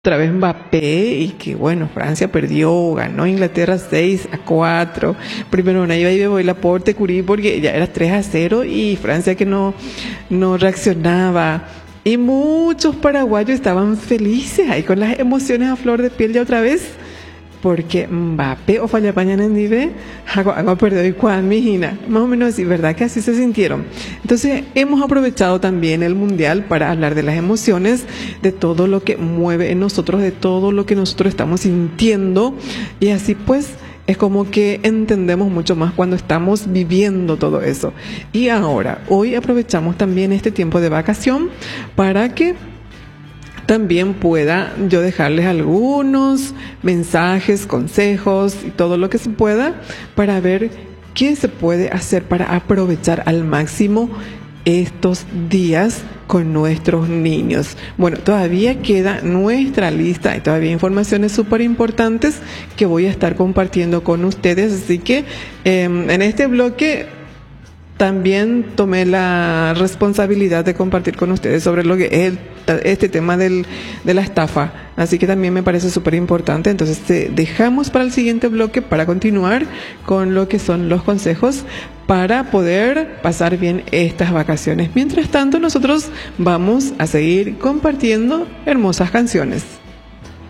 otra vez Mbappé y que bueno, Francia perdió, ganó Inglaterra 6-4. Primero una iba y voy la porte Curí porque ya era 3-0 y Francia que no reaccionaba. Y muchos paraguayos estaban felices ahí con las emociones a flor de piel ya otra vez. Porque Mbappé o falla pañana en Dive, hago perdido y cuál, mijina. Más o menos así, ¿verdad? Que así se sintieron. Entonces, hemos aprovechado también el Mundial para hablar de las emociones, de todo lo que mueve en nosotros, de todo lo que nosotros estamos sintiendo. Y así pues, es como que entendemos mucho más cuando estamos viviendo todo eso. Y ahora, hoy aprovechamos también este tiempo de vacación para que también pueda yo dejarles algunos mensajes, consejos y todo lo que se pueda para ver qué se puede hacer para aprovechar al máximo estos días con nuestros niños. Bueno, todavía queda nuestra lista y todavía informaciones súper importantes que voy a estar compartiendo con ustedes, así que en este bloque también tomé la responsabilidad de compartir con ustedes sobre lo que es este tema de la estafa. Así que también me parece súper importante. Entonces dejamos para el siguiente bloque para continuar con lo que son los consejos para poder pasar bien estas vacaciones. Mientras tanto, nosotros vamos a seguir compartiendo hermosas canciones.